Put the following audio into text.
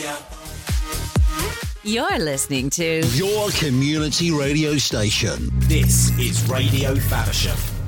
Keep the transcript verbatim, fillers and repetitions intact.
You're listening to your community radio station. This is Radio Faversham.